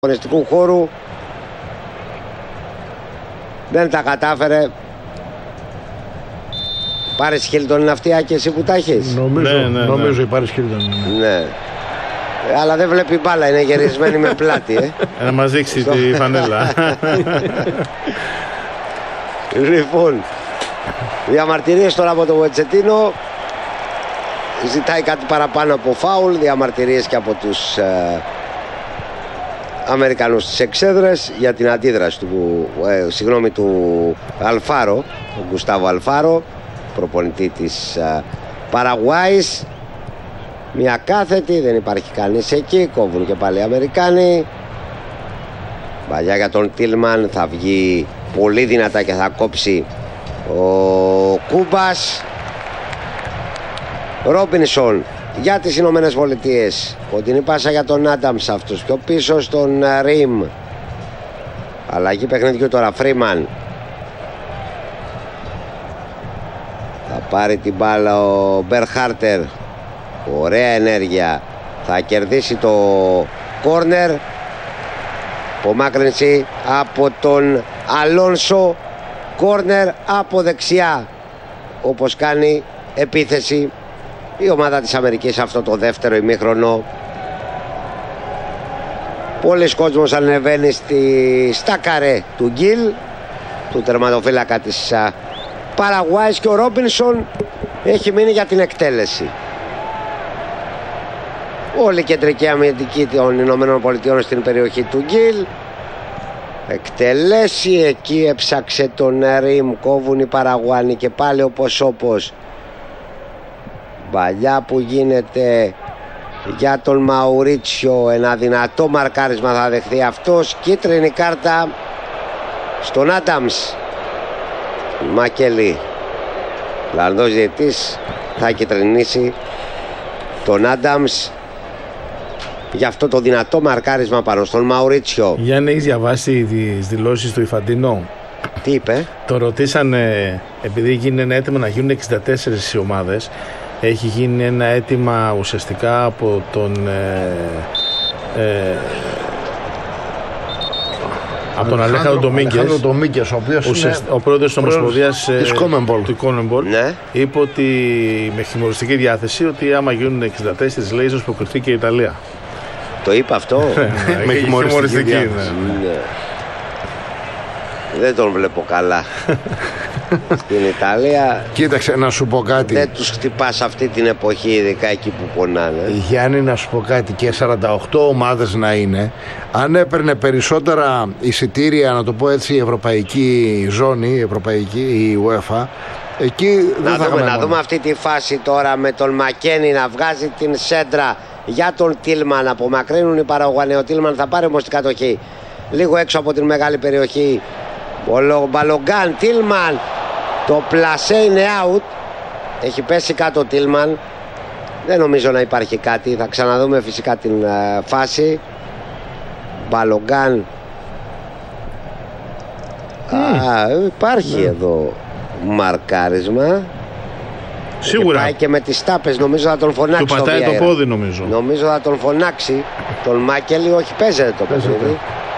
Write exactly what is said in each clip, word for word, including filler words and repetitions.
αγωνιστικού χώρου. Δεν τα κατάφερε. Πάρεις Χίλτον είναι αυτή, Άκη, εσύ που τα έχεις? Νομίζω, ναι, ναι, νομίζω ναι. η Πάρης Χίλτον. Ναι. Αλλά δεν βλέπει μπάλα, είναι γυρισμένη με πλάτη. Ε. Να μας δείξει τη φανέλα. Λοιπόν, διαμαρτυρίες τώρα από τον Ποτσετίνο. Ζητάει κάτι παραπάνω από φάουλ. Διαμαρτυρίες και από τους ε, Αμερικανούς στις εξέδρες για την αντίδραση του, ε, συγγνώμη, του Αλφάρο, του Γκουστάβο Αλφάρο, προπονητή της ε, Παραγουάης. Μια κάθετη, δεν υπάρχει κανείς εκεί. Κόβουν και πάλι οι Αμερικάνοι. Παλιά για τον Τίλμαν, θα βγει πολύ δυνατά και θα κόψει ο Κούμπας. Ρόμπινσον για τις Ηνωμένες Πολιτείες. Κοντινή πάσα για τον Άνταμς, αυτός πιο πίσω στον Ριμ. Αλλαγή παιχνιδιού τώρα, Φρίμαν. Θα πάρει την μπάλα ο Μπερχάρτερ. Ωραία ενέργεια. Θα κερδίσει το κόρνερ. Απομάκρυνση από τον Αλόνσο. Κόρνερ από δεξιά, όπως κάνει επίθεση η ομάδα της Αμερικής αυτό το δεύτερο ημίχρονο. Πολλοί κόσμος ανεβαίνει στη, στα καρέ του Γκίλ, του τερματοφύλακα της α, Παραγουάης, και ο Ρόμπινσον έχει μείνει για την εκτέλεση. Όλη η κεντρική αμυντική των Ηνωμένων Πολιτειών στην περιοχή του Γκίλ. Εκτελέσει, εκεί έψαξε τον Ριμ, κόβουν οι Παραγουάνοι και πάλι όπως όπως. Παλιά που γίνεται για τον Μαουρίτσιο, ένα δυνατό μαρκάρισμα θα δεχθεί αυτός. Κίτρινη κάρτα στον Άνταμς. Μακελή, Λανδός διαιτής, θα κιτρινίσει τον Άνταμς για αυτό το δυνατό μαρκάρισμα πάνω στον Μαουρίτσιο. Γιάννη, έχεις διαβάσει τις δηλώσεις του Ιφαντινό? Τι είπε? Το ρωτήσανε, επειδή γίνει ένα αίτημα να γίνουν εξήντα τέσσερις οι ομάδες. Έχει γίνει ένα αίτημα ουσιαστικά από τον ε, ε, από τον Αλέχανδρο Ντομίνγκες, ο οποίος είναι ο πρόεδρος της Ομοσπονδίας του Κόνεμπολ. Ναι. Είπε ότι με χιουμοριστική διάθεση ότι άμα γίνουν εξήντα τέσσερις λέει ίσως προκριθεί και η Ιταλία. Το είπε αυτό? Με χιουμοριστική διάθεση. Ναι. Δεν τον βλέπω καλά. Στην Ιταλία. Κοίταξε, να σου πω κάτι. Δεν τους χτυπάς αυτή την εποχή, ειδικά εκεί που πονάνε. Γιάννη, να σου πω κάτι. Και σαράντα οκτώ ομάδες να είναι, αν έπαιρνε περισσότερα εισιτήρια, να το πω έτσι, η ευρωπαϊκή ζώνη, η ευρωπαϊκή, η UEFA, εκεί δεν να θα δούμε, είχαμε να δούμε αυτή τη φάση τώρα με τον Μακένι να βγάζει την σέντρα για τον Τίλμαν. Απομακρύνουν οι Παραγουανοί. Ο Τίλμαν θα πάρει όμως την κατοχή λίγο έξω από την μεγάλη περιοχή. Ο Μπαλογκάν, Τίλμαν. Το πλασέ είναι out. Έχει πέσει κάτω ο Τίλμαν. Δεν νομίζω να υπάρχει κάτι. Θα ξαναδούμε φυσικά την uh, φάση. Μπαλογκάν. Mm. Α, υπάρχει mm. εδώ μαρκάρισμα. Σίγουρα. Και πάει και με τις τάπες, νομίζω θα τον φωνάξει. Του πατάει το, το πόδι, νομίζω. Νομίζω θα τον φωνάξει τον Μάκελη. Όχι, παίζεται το παιχνίδι.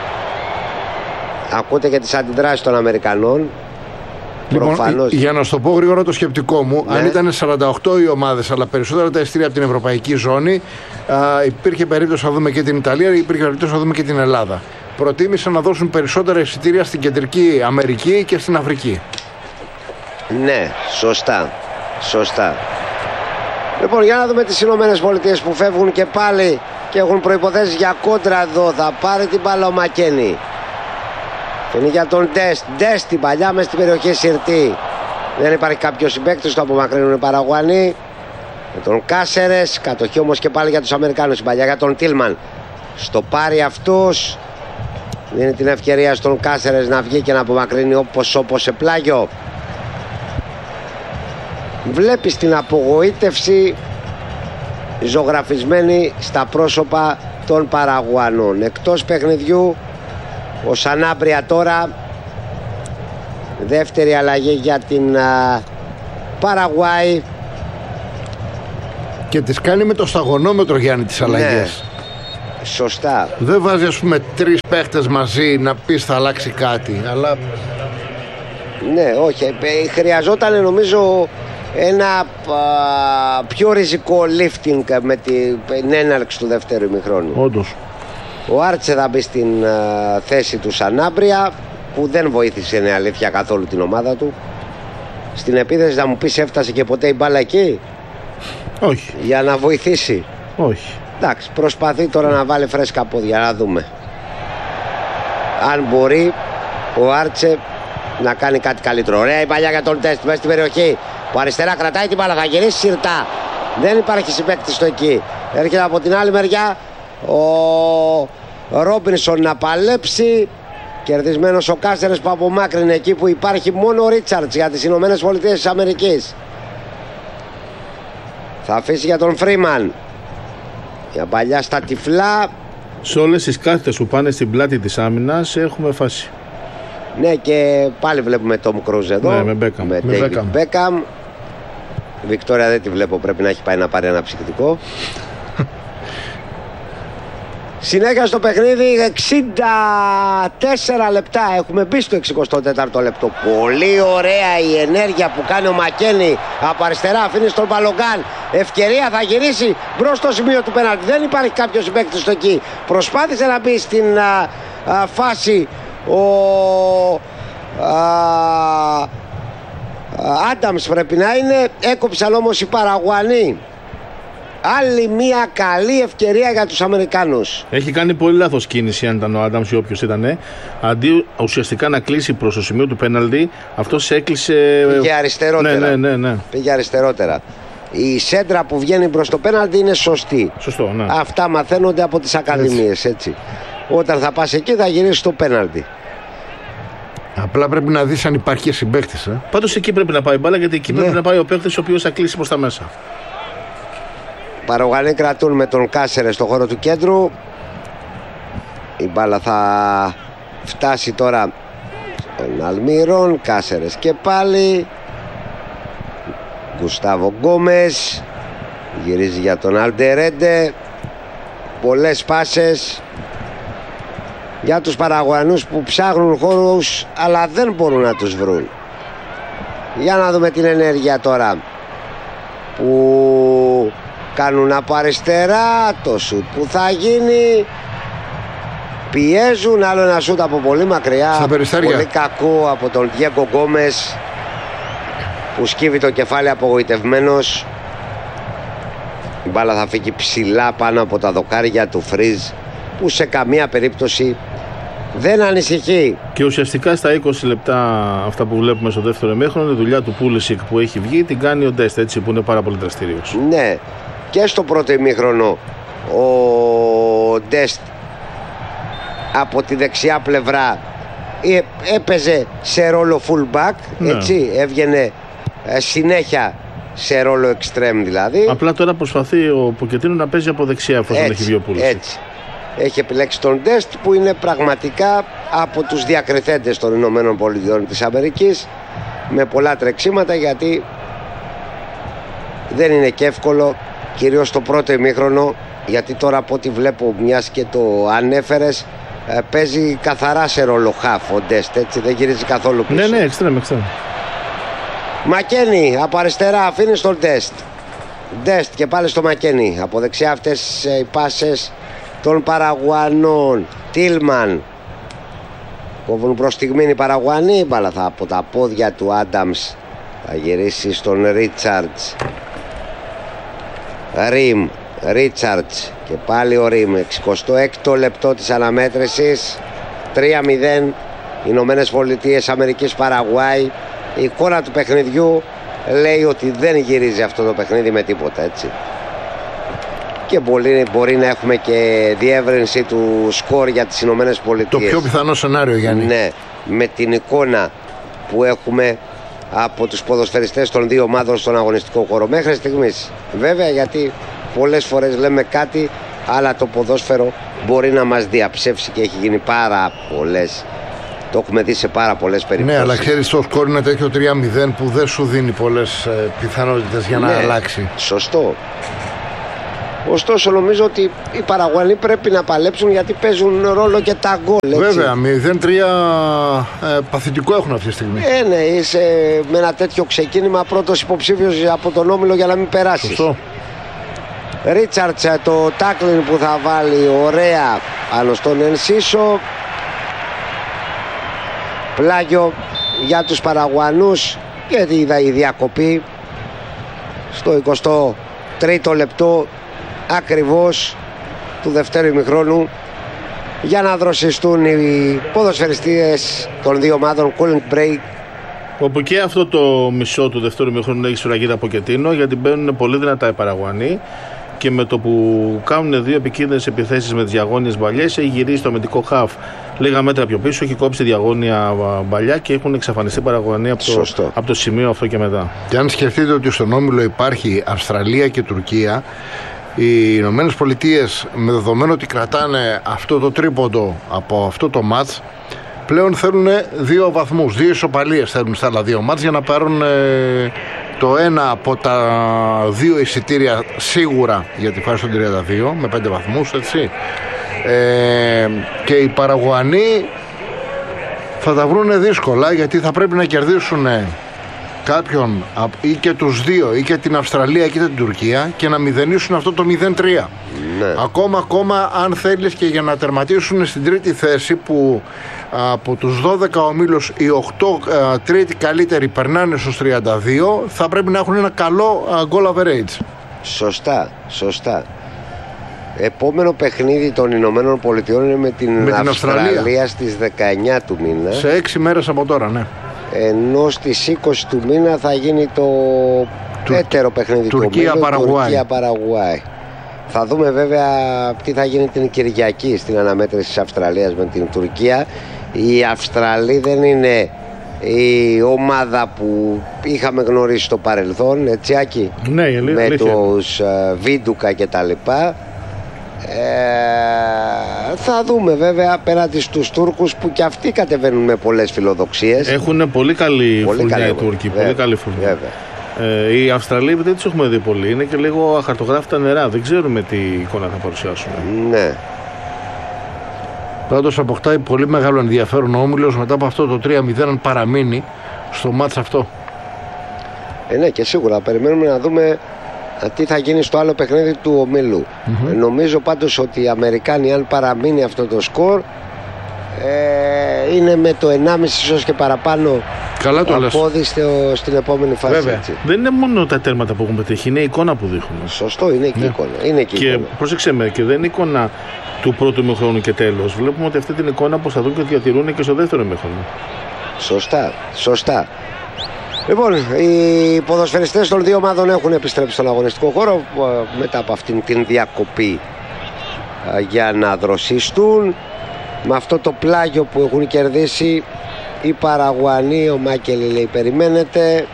Ακούτε και τις αντιδράσεις των Αμερικανών. Λοιπόν, για να σου το πω γρήγορα το σκεπτικό μου, ναι. Αν ήταν σαράντα οκτώ οι ομάδες, αλλά περισσότερα τα εισιτήρια από την ευρωπαϊκή ζώνη, α, υπήρχε περίπτωση να δούμε και την Ιταλία, υπήρχε περίπτωση να δούμε και την Ελλάδα. Προτίμησαν να δώσουν περισσότερα εισιτήρια στην Κεντρική Αμερική και στην Αφρική. Ναι, σωστά. Σωστά. Λοιπόν, για να δούμε τις Ηνωμένες Πολιτείες που φεύγουν και πάλι και έχουν προϋποθέσεις για κόντρα εδώ. Θα πάρει την μπάλα ο Μακένι. Είναι για τον Ντεστ. Ντεστ την παλιά μες στην περιοχή Σιρτή. Δεν υπάρχει κάποιο συμπαίκτης, το απομακρύνουν οι Παραγουανοί. Με τον Κάσερες. Κατοχή όμως και πάλι για τους Αμερικάνους. Την παλιά για τον Τίλμαν. Στο πάρει αυτός. Δίνει την ευκαιρία στον Κάσερες να βγει και να απομακρύνει όπως όπως σε πλάγιο. Βλέπεις την απογοήτευση ζωγραφισμένη στα πρόσωπα των Παραγουανών. Εκτός παιχνιδιού ο Σανάμπρια τώρα. Δεύτερη αλλαγή για την α, Παραγουάη. Και τις κάνει με το σταγονόμετρο, Γιάννη, τις αλλαγές. Σωστά. Δεν βάζει, ας πούμε, τρεις παίχτες μαζί να πεις θα αλλάξει κάτι, αλλά... Ναι, όχι. Χρειαζόταν, νομίζω, ένα α, πιο ριζικό lifting με την έναρξη του δεύτερου ημιχρόνου. Όντως. Ο Άρτσε θα μπει στην α, θέση του Σανάμπρια, που δεν βοήθησε, είναι αλήθεια, καθόλου την ομάδα του. Στην επίθεση θα μου πεις έφτασε και ποτέ η μπάλα εκεί? Όχι. Για να βοηθήσει? Όχι. Εντάξει, προσπαθεί τώρα να βάλει φρέσκα πόδια, να δούμε αν μπορεί ο Άρτσε να κάνει κάτι καλύτερο. Ωραία η παλιά για τον τεστ μέσα στην περιοχή, που αριστερά κρατάει την μπάλα, θα γυρίσει σιρτά. Δεν υπάρχει συμπαίκτης στο εκεί. Έρχεται από την άλλη μεριά ο Ρόμπινσον να παλέψει. Κερδισμένος ο Κάστερες που απομάκρυνε εκεί που υπάρχει μόνο ο Ρίτσαρτς για τις Ηνωμένες Πολιτείες της Αμερικής. Θα αφήσει για τον Φρίμαν. Για παλιά στα τυφλά. Σε όλες τις κάθετες που πάνε στην πλάτη της άμυνας έχουμε φάση. Ναι, και πάλι βλέπουμε Τόμ Κρούζ εδώ. Ναι, με Μπέκαμ. Με Ντέιβιντ Μπέκαμ. Βικτόρια δεν τη βλέπω, πρέπει να έχει πάει να πάρει ένα ψυχητικό. Συνέχεια στο παιχνίδι, εξήντα τέσσερα λεπτά. Έχουμε μπει στο εξηκοστό τέταρτο λεπτό. Πολύ ωραία η ενέργεια που κάνει ο Μακένι από αριστερά. Αφήνει στον Μπαλογκάν. Ευκαιρία, θα γυρίσει μπρος στο σημείο του πέναλτι. Δεν υπάρχει κάποιος συμπαίκτης στο εκεί. Προσπάθησε να μπει στην α, α, φάση ο Άνταμς, πρέπει να είναι. Έκοψαν όμως οι Παραγουανοί. Άλλη μια καλή ευκαιρία για τους Αμερικάνους. Έχει κάνει πολύ λάθος κίνηση αν ήταν ο Άνταμς ή όποιος ήταν. Αντί ουσιαστικά να κλείσει προς το σημείο του πέναλτι, αυτός έκλεισε. Πήγε αριστερότερα. Ναι, ναι, ναι, ναι. Πήγε αριστερότερα. Η σέντρα που βγαίνει προς το πέναλτι είναι σωστή. Σωστό, ναι. Αυτά μαθαίνονται από τις ακαδημίες, έτσι. έτσι. Όταν θα πας εκεί θα γυρίσει το πέναλτι. Απλά πρέπει να δεις αν υπάρχει συμπαίκτης. Ε. Πάντως εκεί πρέπει να πάει η μπάλα, γιατί εκεί ναι. πρέπει να πάει ο παίκτης ο οποίος θα κλείσει προς τα μέσα. Παραγωγανοί κρατούν με τον Κάσερε στο χώρο του κέντρου. Η μπάλα θα φτάσει τώρα στον Αλμυρών. Κάσερες και πάλι. Γκουστάβο Γκόμες γυρίζει για τον Αλντερέντε. Πολλές πάσες για τους Παραγουανούς που ψάχνουν χώρους αλλά δεν μπορούν να τους βρουν. Για να δούμε την ενέργεια τώρα που κάνουν από αριστερά. Το σουτ που θα γίνει, πιέζουν. Άλλο ένα σουτ από πολύ μακριά, πολύ κακό από τον Διέγκο Γκόμες που σκύβει το κεφάλι απογοητευμένος. Η μπάλα θα φύγει ψηλά πάνω από τα δοκάρια του Φρίζ, που σε καμία περίπτωση δεν ανησυχεί. Και ουσιαστικά στα είκοσι λεπτά αυτά που βλέπουμε στο δεύτερο ημίχρονο, η δουλειά του Πούλησικ που έχει βγει την κάνει ο Ντέστ, έτσι, που είναι πάρα πολύ δραστήριος. Ναι, και στο πρώτο ημίχρονο ο Ντέστ από τη δεξιά πλευρά έπαιζε σε ρόλο fullback, ναι. έτσι, έβγαινε συνέχεια σε ρόλο extreme δηλαδή. Απλά τώρα προσπαθεί ο Ποκετίνο να παίζει από δεξιά εφόσον έχει βγει ο Πούλησικ. Έτσι. Έχει επιλέξει τον Ντέστ που είναι πραγματικά από τους διακριθέντες των Ηνωμένων Πολιτειών της Αμερικής, με πολλά τρεξίματα, γιατί δεν είναι και εύκολο, κυρίως το πρώτο ημίχρονο, γιατί τώρα από ό,τι βλέπω, μιας και το ανέφερες, παίζει καθαρά σε ρόλο half ο Ντέστ, έτσι, δεν γυρίζει καθόλου πίσω. Ναι, ναι, εξτρέμ, εξτρέμ. Μακένι από αριστερά αφήνει στον Ντέστ. Ντέστ και πάλι στο Μακένι. Από δεξιά αυτές οι πάσες των Παραγουανών. Τίλμαν. Κόβουν προς στιγμήν οι Παραγουανοί. Μπάλα θα από τα πόδια του Άνταμς. Θα γυρίσει στον Ρίτσαρτς. Ριμ. Ρίτσαρτς. Και πάλι ο Ριμ. εξηκοστό έκτο λεπτό της αναμέτρησης. τρία μηδέν. Ηνωμένες Πολιτείες Αμερικής Παραγουάη. Η εικόνα του παιχνιδιού λέει ότι δεν γυρίζει αυτό το παιχνίδι με τίποτα, έτσι. Και μπορεί, μπορεί να έχουμε και διεύρυνση του σκορ για τις Ηνωμένες Πολιτείες. Το πιο πιθανό σενάριο, Γιάννη. Ναι, με την εικόνα που έχουμε από τους ποδοσφαιριστές των δύο ομάδων στον αγωνιστικό χώρο μέχρι στιγμής. Βέβαια, γιατί πολλές φορές λέμε κάτι, αλλά το ποδόσφαιρο μπορεί να μας διαψεύσει και έχει γίνει πάρα πολλές. Το έχουμε δει σε πάρα πολλές περιπτώσεις. Ναι, αλλά ξέρεις, το σκορ είναι τέτοιο τρία μηδέν που δεν σου δίνει πολλές ε, πιθανότητες για να ναι, αλλάξει. Σωστό. Ωστόσο νομίζω ότι οι Παραγουανοί πρέπει να παλέψουν, γιατί παίζουν ρόλο και τα γκολ. Βέβαια, μηδέν τρία ε, παθητικό έχουν αυτή τη στιγμή. Ε, ναι, είσαι με ένα τέτοιο ξεκίνημα πρώτος υποψήφιος από τον όμιλο για να μην περάσεις. Σωστό. Ρίτσαρτς, το τάκλιν που θα βάλει ωραία πάνω στον Ενσίσο. Πλάγιο για τους Παραγουανούς, και είδα η διακοπή στο εικοστό τρίτο λεπτό ακριβώς του δευτέρου ημιχρόνου, για να δροσιστούν οι ποδοσφαιριστές των δύο ομάδων. Cooling break. Όπου και αυτό το μισό του δευτέρου ημιχρόνου έχει σφραγίδα από Ποκετίνο, γιατί μπαίνουν πολύ δυνατά οι Παραγουανοί και με το που κάνουν δύο επικίνδυνες επιθέσεις με τις διαγώνιες μπαλιές, έχει γυρίσει το αμυντικό χαφ λίγα μέτρα πιο πίσω, έχει κόψει διαγώνια μπαλιά και έχουν εξαφανιστεί Παραγουανοί από το, από το σημείο αυτό και μετά. Και αν σκεφτείτε ότι στον όμιλο υπάρχει Αυστραλία και Τουρκία, οι Ηνωμένες Πολιτείες, με δεδομένο ότι κρατάνε αυτό το τρίποντο από αυτό το μάτς, πλέον θέλουν δύο βαθμούς, δύο ισοπαλίες θέλουν στα άλλα δύο μάτς για να πάρουν ε, το ένα από τα δύο εισιτήρια σίγουρα για τη φάση των τριάντα δύο με πέντε βαθμούς, έτσι. Ε, και οι Παραγουανοί θα τα βρουν δύσκολα, γιατί θα πρέπει να κερδίσουν κάποιον ή και τους δύο, ή και την Αυστραλία ή και την Τουρκία, και να μηδενίσουν αυτό το μηδέν τρία. Ναι. Ακόμα, ακόμα αν θέλεις, και για να τερματίσουν στην τρίτη θέση, που από τους δώδεκα ομίλους οι οκτώ τρίτη καλύτεροι περνάνε στους τριάντα δύο, θα πρέπει να έχουν ένα καλό goal average. Σωστά, σωστά. Επόμενο παιχνίδι των Ηνωμένων Πολιτειών είναι με την, με την Αυστραλία. Αυστραλία στις δεκαεννιά του μήνα. Σε έξι μέρες από τώρα, ναι. Ενώ στις είκοσι του μήνα θα γίνει το Του... έτερο παιχνίδι του ομίλου, Τουρκία-Παραγουάη. Θα δούμε βέβαια τι θα γίνει την Κυριακή στην αναμέτρηση της Αυστραλίας με την Τουρκία. Η Αυστραλή δεν είναι η ομάδα που είχαμε γνωρίσει στο παρελθόν, έτσι Άκη, ναι, με τους uh, Βίντουκα και τα λοιπά. Ε, θα δούμε βέβαια απέναντι στους Τούρκους, που και αυτοί κατεβαίνουν με πολλές φιλοδοξίες. Έχουν πολύ καλή πολύ φουρνιά οι Τούρκοι, βέβαια, πολύ καλή φουρνιά. Ε, οι Αυστραλοί δεν τους έχουμε δει πολύ, είναι και λίγο αχαρτογράφητα νερά, δεν ξέρουμε τι εικόνα θα παρουσιάσουν. Ναι. Πάντως αποκτάει πολύ μεγάλο ενδιαφέρον ο όμιλος μετά από αυτό το τρία μηδέν, αν παραμείνει στο μάτς αυτό. Ε, ναι, και σίγουρα περιμένουμε να δούμε τι θα γίνει στο άλλο παιχνίδι του ομίλου. Mm-hmm. Ε, νομίζω πάντως ότι οι Αμερικάνοι, αν παραμείνει αυτό το σκορ, ε, είναι με το ενάμιση ίσως και παραπάνω απόδειξη στην επόμενη φάση. Βέβαια. Δεν είναι μόνο τα τέρματα που έχουν πετύχει, είναι η εικόνα που δείχνουν. Σωστό, είναι και η ναι. εικόνα. Είναι και, και εικόνα. Πρόσεξε με, και δεν είναι εικόνα του πρώτου ημιχρόνου και τέλος. Βλέπουμε ότι αυτή την εικόνα που θα δουν και διατηρούν και στο δεύτερο ημιχρόνο. Σωστά, σωστά. Λοιπόν, οι ποδοσφαιριστές των δύο ομάδων έχουν επιστρέψει στον αγωνιστικό χώρο μετά από αυτήν την διακοπή για να δροσιστούν. Με αυτό το πλάγιο που έχουν κερδίσει οι Παραγουανοί, ο Μάκελη λέει περιμένετε.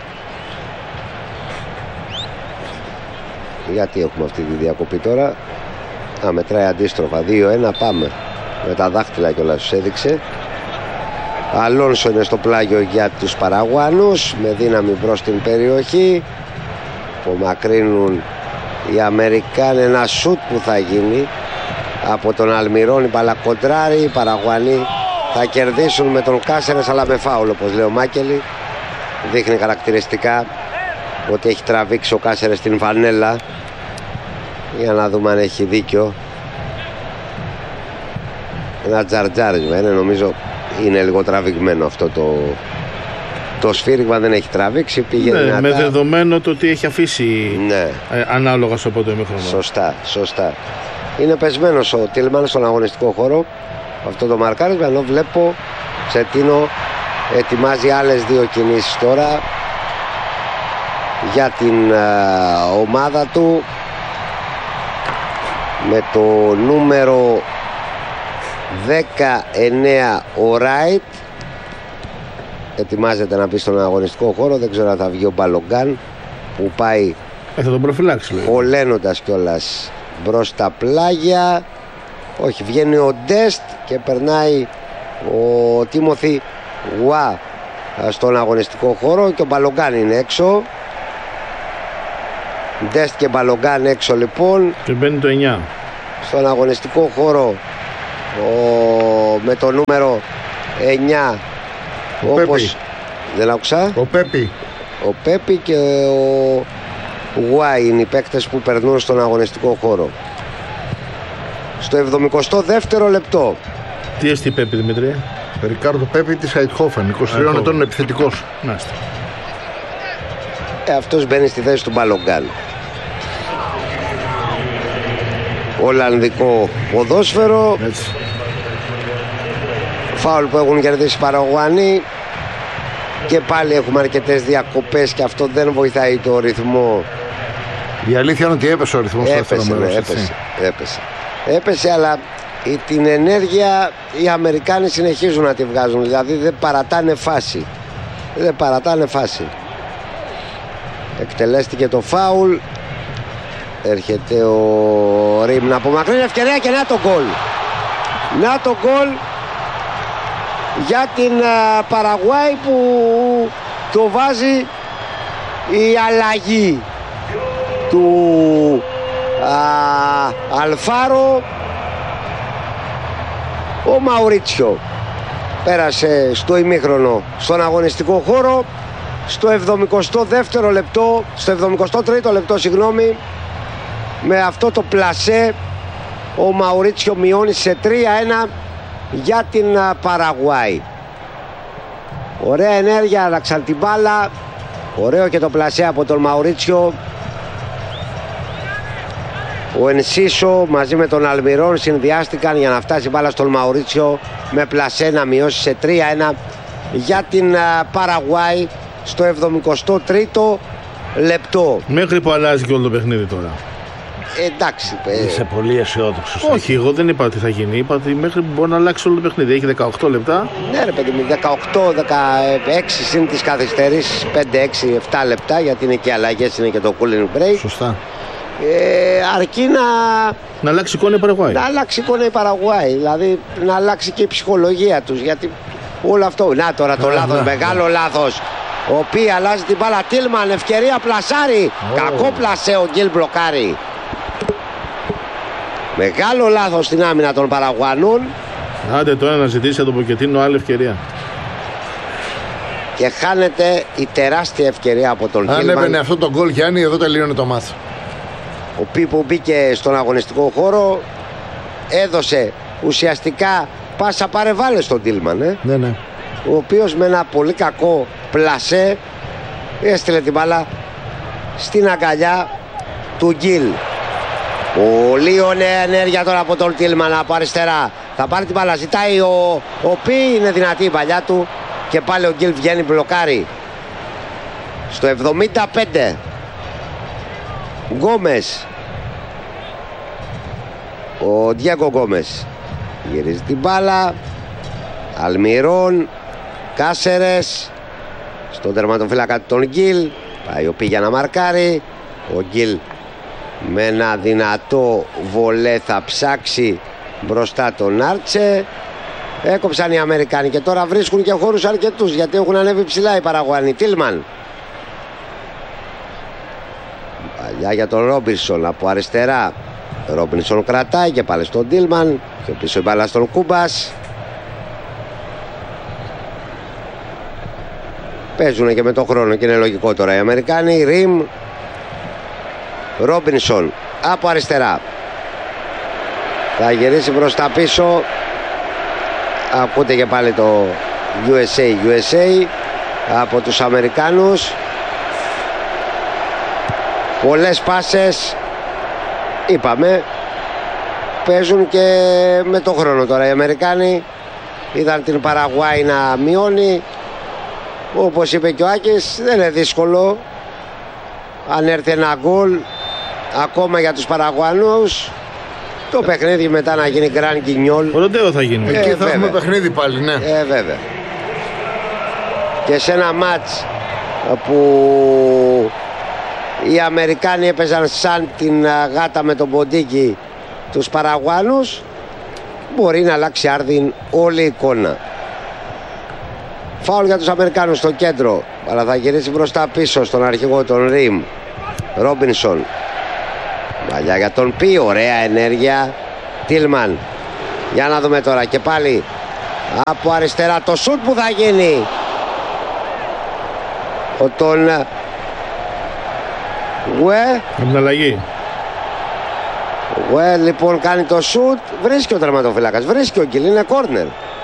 Γιατί έχουμε αυτή τη διακοπή τώρα? Α, μετράει αντίστροφα, δύο ένα, πάμε. Με τα δάχτυλα κιόλας τους έδειξε. Αλόνσο είναι στο πλάγιο για τους Παραγουανούς, με δύναμη προς την περιοχή. Απομακρύνουν οι Αμερικάνοι, ένα σουτ που θα γίνει από τον Αλμυρώνη, παλακοντράρι. Οι Παραγουανοί θα κερδίσουν με τον Κάσερες, αλλά με φάουλ, όπως λέει ο Μάκελη. Δείχνει χαρακτηριστικά ότι έχει τραβήξει ο Κάσερες την φανέλα. Για να δούμε αν έχει δίκιο. Ένα τζαρτζάρισμα είναι, νομίζω είναι λίγο τραβηγμένο αυτό το, το σφύριγμα, δεν έχει τραβήξει, πήγε ναι, δυνατά. Με δεδομένο το ότι έχει αφήσει ναι. ε, ανάλογα στο πρώτο ημίχρονο. Σωστά, σωστά. Είναι πεσμένος ο Τίλμαν στον αγωνιστικό χώρο αυτό το μαρκάρισμα, ενώ βλέπω Τσετίνο ετοιμάζει άλλες δύο κινήσεις τώρα για την uh, ομάδα του, με το νούμερο δεκαεννέα ο Ράιτ ετοιμάζεται να μπει στον αγωνιστικό χώρο. Δεν ξέρω αν θα βγει ο Μπαλογκάν που πάει ε, θα τον προφυλάξει, χωλένοντας κιόλας μπρος στα πλάγια. Όχι, βγαίνει ο Ντεστ και περνάει ο Τίμοθι Γουά στον αγωνιστικό χώρο και ο Μπαλογκάν είναι έξω. Ντεστ και Μπαλογκάν έξω λοιπόν. Και μπαίνει το εννιά. Στον αγωνιστικό χώρο ο, με το νούμερο εννιά. Ο όπως, Πέπι. Δεν άκουσα. Ο Πέπι. Ο Πέπι και ο Γουάι είναι οι παίκτες που περνούν στον αγωνιστικό χώρο. Στο εβδομηκοστό δεύτερο λεπτό. Τι έστει η Πέπι, Δημήτρη? Ρικάρδο Πέπι της Αιτχόφεν, είκοσι τριών ετών, επιθετικός. Μάλιστα. Ε, αυτός μπαίνει στη θέση του Μπαλογκάν. Ολλανδικό ποδόσφαιρο. Έτσι. Φάουλ που έχουν κερδίσει οι Παραγουανοί. Και πάλι έχουμε αρκετές διακοπές και αυτό δεν βοηθάει το ρυθμό. Η αλήθεια είναι ότι έπεσε ο ρυθμός. Έπεσε, ναι, έπεσε, έπεσε. Έπεσε, αλλά την ενέργεια οι Αμερικάνοι συνεχίζουν να τη βγάζουν. Δηλαδή δεν παρατάνε φάση. Δεν παρατάνε φάση. Εκτελέστηκε το φάουλ. Έρχεται ο Ριμ να απομακρύνει ευκαιρία και να το γκολ. Να το γκολ για την uh, Παραγουάη που το βάζει η αλλαγή του uh, Αλφάρο. Ο Μαουρίτσιο πέρασε στο ημίχρονο στον αγωνιστικό χώρο. Στο εβδομηκοστό δεύτερο λεπτό, στο εβδομηκοστό τρίτο λεπτό, συγγνώμη, με αυτό το πλασέ ο Μαουρίτσιο μειώνει σε τρία ένα για την Παραγουάη. Ωραία ενέργεια, άλλαξαν την μπάλα. Ωραίο και το πλασέ από τον Μαουρίτσιο. Ο Ενσίσο μαζί με τον Αλμυρών συνδυάστηκαν για να φτάσει η μπάλα στον Μαουρίτσιο με πλασέ να μειώσει σε τρία ένα για την Παραγουάη στο εβδομηκοστό τρίτο λεπτό. Μέχρι που αλλάζει και όλο το παιχνίδι τώρα. Εντάξει. Είσαι πολύ αισιόδοξος. Όχι, εγώ δεν είπα τι θα γίνει. Είπα ότι μέχρι που μπορεί να αλλάξει όλο το παιχνίδι. Έχει δεκαοκτώ λεπτά. Ναι, ρε παιδί μου, δεκαοκτώ δεκαέξι συν τις καθυστερήσεις, πέντε έξι επτά λεπτά, γιατί είναι και αλλαγές, είναι και το cooling break. Σωστά. Ε, αρκεί να. Να αλλάξει εικόνα η Παραγουάη. Να αλλάξει εικόνα η Παραγουάη. Δηλαδή να αλλάξει και η ψυχολογία τους. Γιατί όλο αυτό. Να τώρα το λάθος, μεγάλο λάθος. Ο οποίος αλλάζει την μπάλα. Τίλμαν, ευκαιρία, πλασάρι. Oh. Κακό πλασέ, ο Γκίλ μπλοκάρει. Μεγάλο λάθος στην άμυνα των Παραγουανών. Άντε τώρα να ζητήσει από τον Ποκετίνο άλλη ευκαιρία. Και χάνεται η τεράστια ευκαιρία από τον Τίλμαν. Αν έβαινε αυτό το γκολ, Γιάννη, εδώ τελείωνε το μάτς. Ο Πίπο μπήκε στον αγωνιστικό χώρο, έδωσε ουσιαστικά πάσα παρεβάλλε στον Τίλμαν, ε? Ναι, ναι. Ο οποίος με ένα πολύ κακό πλασέ έστειλε την μπάλα στην αγκαλιά του Γκίλ. Πολύ ωραία ενέργεια τώρα από τον Τίλμαν από αριστερά. Θα πάρει την μπάλα, ζητάει ο, ο Πι, είναι δυνατή η παλιά του και πάλι ο Γκίλ βγαίνει, μπλοκάρει. Στο εβδομήντα πέντε Γκόμες, ο Ντιέγκο Γκόμες γυρίζει την μπάλα. Αλμυρών, Κάσερες στον τερματοφύλακα τον Γκίλ. Πάει ο Πι για να μαρκάρει. Ο Γκίλ με ένα δυνατό βολέ θα ψάξει μπροστά τον Άρτσε. Έκοψαν οι Αμερικάνοι και τώρα βρίσκουν και χώρους αρκετούς, γιατί έχουν ανέβει ψηλά οι Παραγουανοί. Τίλμαν, παλιά για τον Ρόμπινσον από αριστερά. Ρόμπινσον κρατάει και πάλι στον Τίλμαν. Και πίσω η μπάλα στον Κούμπας. Παίζουν και με τον χρόνο και είναι λογικό τώρα οι Αμερικάνοι. Ριμ, Ρόμπινσον από αριστερά. Θα γυρίσει προς τα πίσω. Ακούτε και πάλι το γιου ες έι γιου ες έι από τους Αμερικάνους. Πολλές πάσες. Είπαμε, παίζουν και με το χρόνο τώρα οι Αμερικάνοι. Είδαν την Παραγουάη να μειώνει. Όπως είπε και ο Άκης, δεν είναι δύσκολο. Αν έρθει ένα γκολ ακόμα για τους Παραγουανούς, το παιχνίδι μετά να γίνει γκραν κινιόλ. Ροντέο θα γίνει. Εκεί θα έχουμε παιχνίδι πάλι, ναι. Ε, βέβαια. Και σε ένα μάτς που οι Αμερικάνοι έπαιζαν σαν την γάτα με τον ποντίκι τους Παραγουάνους, μπορεί να αλλάξει άρδιν όλη η εικόνα. Φάουλ για τους Αμερικάνους στο κέντρο, αλλά θα γυρίσει μπροστά πίσω στον αρχηγό τον Ριμ. Ρόμπινσον. Παλιά για τον Πι, ωραία ενέργεια. Τίλμαν. Για να δούμε τώρα και πάλι από αριστερά το σουτ που θα γίνει. Ο τον Γουέ. Από την αλλαγή. Γουέ λοιπόν κάνει το σουτ. Βρίσκει ο τερματοφύλακας. Βρίσκει ο Γκίλ. Είναι κόρνερ.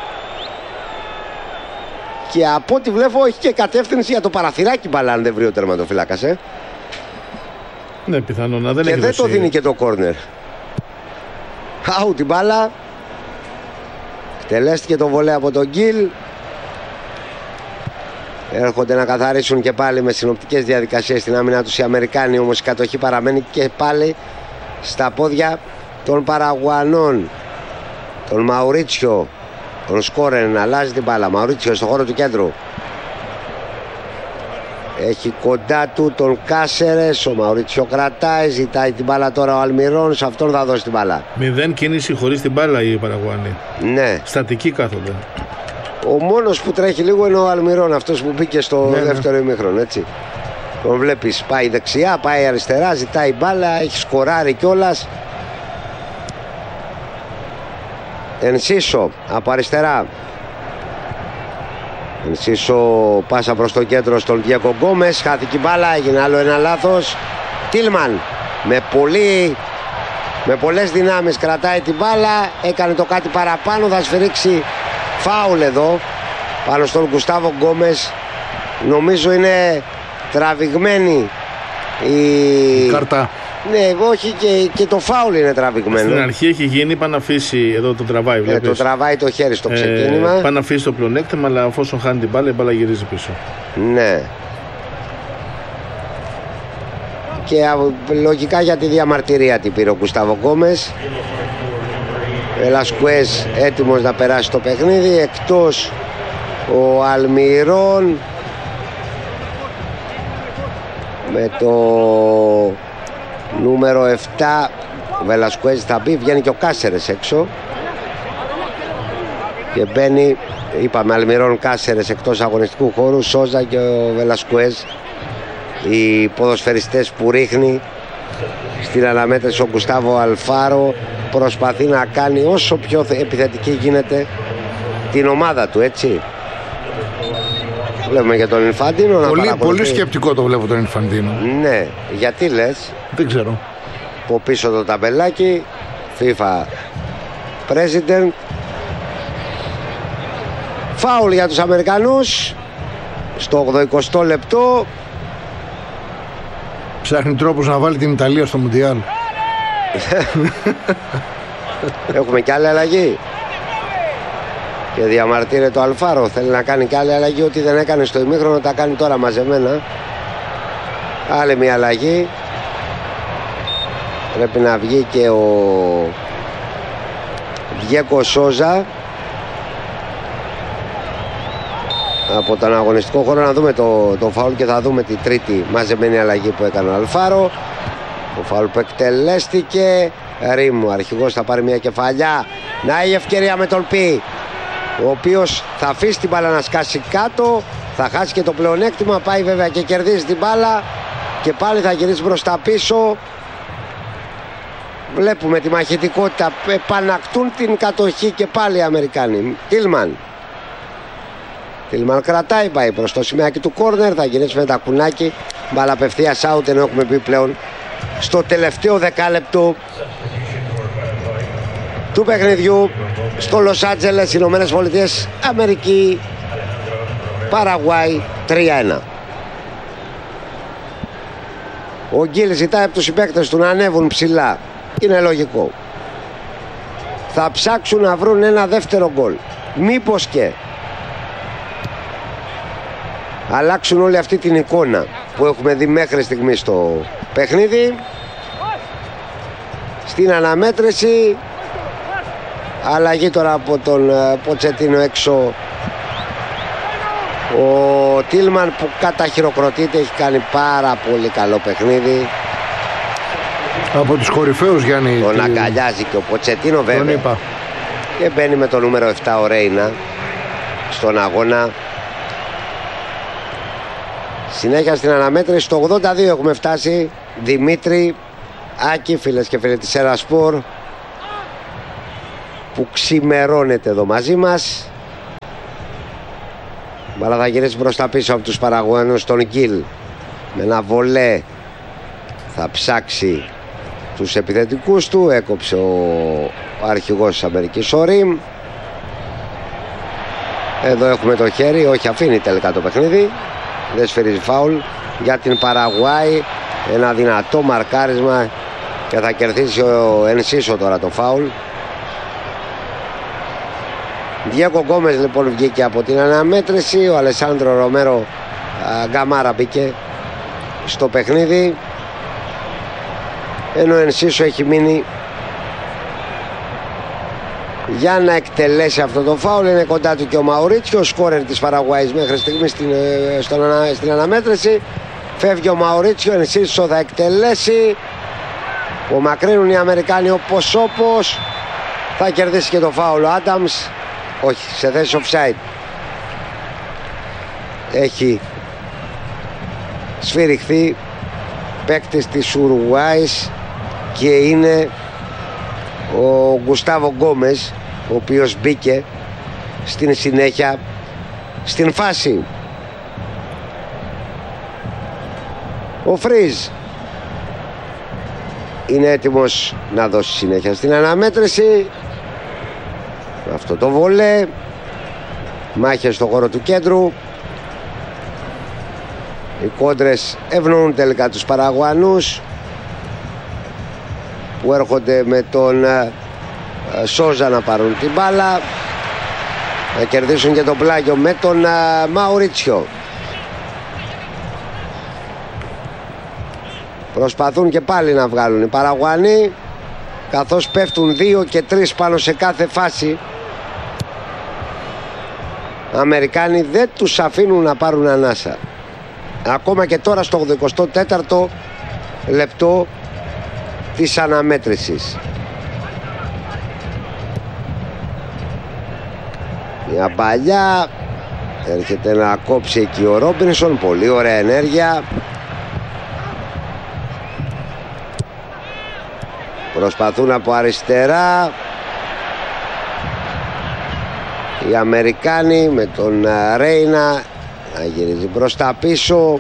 Και από ό,τι βλέπω έχει και κατεύθυνση για το παραθυράκι μπαλά αν δεν βρει ο τερματοφύλακας, ε. Ναι, πιθανό να δεν και έχει δεν δώσει... το δίνει και το κόρνερ. Χάου την μπάλα. Εκτελέστηκε το βολέ από τον Γκίλ. Έρχονται να καθαρίσουν και πάλι με συνοπτικές διαδικασίες στην άμυνα τους οι Αμερικάνοι, όμως η κατοχή παραμένει και πάλι στα πόδια των Παραγουανών. Τον Μαουρίτσιο, τον Σκόρεν, αλλάζει την μπάλα. Μαουρίτσιο στο χώρο του κέντρου. Έχει κοντά του τον Κάσερες. Ο Μαουρίτσιο κρατάει, ζητάει την μπάλα τώρα ο Αλμυρών. Σε αυτόν θα δώσει την μπάλα. Μηδέν κίνηση χωρίς την μπάλα οι Παραγουάνοι. Ναι. Στατικοί κάθονται. Ο μόνος που τρέχει λίγο είναι ο Αλμυρών, αυτός που μπήκε στο ναι, δεύτερο ημίχρονο, έτσι. Τον βλέπεις, πάει δεξιά, πάει αριστερά, ζητάει μπάλα, έχει σκοράρει κιόλας. Ενσίσο από αριστερά. Ενσίσο πάσα προς το κέντρο στον Διέγκο Γκόμες. Χάθηκε η μπάλα, έγινε άλλο ένα λάθος. Τίλμαν με, πολύ, με πολλές δυνάμεις κρατάει την μπάλα. Έκανε το κάτι παραπάνω, θα σφυρίξει φάουλ εδώ πάνω στον Γκουστάβο Γκόμες. Νομίζω είναι τραβηγμένη η κάρτα. Ναι, όχι, και, και το φάουλ είναι τραβηγμένο. Στην αρχή έχει γίνει, πάει να αφήσει, εδώ το τραβάει, βλέπεις. Ναι, το τραβάει το χέρι στο ξεκίνημα. Ε, πάει να αφήσει το πλεονέκτημα, αλλά εφόσον χάνει την μπάλα, η μπάλα γυρίζει πίσω. Ναι. Και λογικά για τη διαμαρτυρία την πήρε ο Γκουστάβο Γκόμες. Βελασκουέζ έτοιμος να περάσει το παιχνίδι. Εκτός ο Αλμυρών με το νούμερο επτά. Ο Βελασκουέζ θα μπει, βγαίνει και ο Κάσερες έξω και μπαίνει, είπαμε, Αλμυρών, Κάσερες εκτός αγωνιστικού χώρου, Σόζα και ο Βελασκουέζ, οι ποδοσφαιριστές που ρίχνει. Στην αναμέτρηση ο Γκουστάβο Αλφάρο προσπαθεί να κάνει όσο πιο επιθετική γίνεται την ομάδα του, έτσι. Βλέπουμε και τον Ινφαντίνο να πολύ, πολύ σκεπτικό το βλέπω τον Ινφαντίνο. Ναι, γιατί λες? Δεν ξέρω. Από πίσω το ταμπελάκι FIFA President. Φάουλ για τους Αμερικανούς στο ογδοηκοστό λεπτό. Ψάχνει τρόπους να βάλει την Ιταλία στο Μουντιάλ. Έχουμε και άλλη αλλαγή. Και διαμαρτύρεται το Αλφάρο. Θέλει να κάνει και άλλη αλλαγή. Ό,τι δεν έκανε στο ημίχρονο τα κάνει τώρα μαζεμένα. Άλλη μια αλλαγή. Πρέπει να βγει και ο Διέγκο Σόζα από τον αγωνιστικό χώρο. Να δούμε το, το φάουλ και θα δούμε τη τρίτη μαζεμένη αλλαγή που έκανε ο Αλφάρο. Το φάουλ που εκτελέστηκε. Ρήμου, αρχηγός, θα πάρει μια κεφαλιά. Να, η ευκαιρία με τον Πι, ο οποίος θα αφήσει την μπάλα να σκάσει κάτω. Θα χάσει και το πλεονέκτημα. Πάει βέβαια και κερδίζει την μπάλα και πάλι θα γυρίσει μπροστά πίσω. Βλέπουμε τη μαχητικότητα. Επανακτούν την κατοχή και πάλι οι Αμερικάνοι. Τίλμαν. Τίλμαν κρατάει, πάει προς το σημαίακι του κόρνερ. Θα γυρίσει με τα κουνάκι. Μπάλα απευθείας out, ενώ έχουμε πει πλέον στο τελευταίο δεκάλεπτο του παιχνιδιού στο Λος Άντζελες, Ηνωμένες Πολιτείες Αμερική, Παραγουάη τρία ένα. Ο Γκίλ ζητάει από τους συμπαίκτες του να ανέβουν ψηλά. Είναι λογικό. Θα ψάξουν να βρουν ένα δεύτερο γκολ. Μήπως και αλλάξουν όλη αυτή την εικόνα που έχουμε δει μέχρι στιγμή στο παιχνίδι. Στην αναμέτρηση αλλαγή τώρα από τον Ποτσετίνο έξω. Ο Τίλμαν που καταχειροκροτείται, έχει κάνει πάρα πολύ καλό παιχνίδι. Από τους κορυφαίους, Γιάννη. Τον αγκαλιάζει και ο Ποτσετίνο βέβαια. Τον είπα. Και μπαίνει με το νούμερο επτά ο Ρέινα στον αγώνα. Συνέχεια στην αναμέτρηση, στο ογδόντα δύο έχουμε φτάσει. Δημήτρη, Άκη, φίλες και φίλοι της Ερασπορ, που ξημερώνεται εδώ μαζί μας. Μπαλά θα γυρίσει προς τα πίσω από τους Παραγουανούς, τον Γκίλ με ένα βολέ θα ψάξει τους επιθετικούς του. Έκοψε ο, ο αρχηγός της Αμερικής, ο Ριμ. Εδώ έχουμε το χέρι, όχι, αφήνει τελικά το παιχνίδι, δεν σφυρίζει φάουλ για την Παραγουάη. Ένα δυνατό μαρκάρισμα και θα κερδίσει ο Ενσίσο τώρα το φάουλ. Διέγκο Γκόμες λοιπόν βγήκε από την αναμέτρηση. Ο Αλεσάνδρο Ρομέρο Γκαμάρα μπήκε στο παιχνίδι, ενώ ο Ενσίσο έχει μείνει για να εκτελέσει αυτό το φάουλ. Είναι κοντά του και ο Μαουρίτσιο, ο σκόρερ της Παραγουάης μέχρι στιγμή στην, στον, στην αναμέτρηση. Φεύγει ο Μαουρίτσιο, ο Ενσίσο θα εκτελέσει. Ο μακρύνουν οι Αμερικάνοι όπως όπως. Θα κερδίσει και το φάουλ ο Άνταμς, όχι, σε θέση offside. Έχει σφυριχθεί παίκτης της Ουρουάης και είναι ο Γκουστάβο Γκόμες, ο οποίος μπήκε στην συνέχεια στην φάση. Ο Φρίζ είναι έτοιμος να δώσει συνέχεια στην αναμέτρηση. Αυτό το βολέ, μάχες στο χώρο του κέντρου. Οι κόντρες ευνοούν τελικά τους Παραγουανούς, που έρχονται με τον Σόζα να πάρουν την μπάλα, να κερδίσουν και το πλάγιο με τον Μαουρίτσιο. Προσπαθούν και πάλι να βγάλουν οι Παραγουανοί, καθώς πέφτουν δύο και τρεις πάνω σε κάθε φάση. Αμερικάνοι δεν τους αφήνουν να πάρουν ανάσα. Ακόμα και τώρα στο ογδοηκοστό τέταρτο λεπτό της αναμέτρησης. Μια παλιά, έρχεται να κόψει εκεί ο Ρόμπινσον, πολύ ωραία ενέργεια. Προσπαθούν από αριστερά οι Αμερικάνοι με τον Ρέινα να γυρίζει μπροστά πίσω.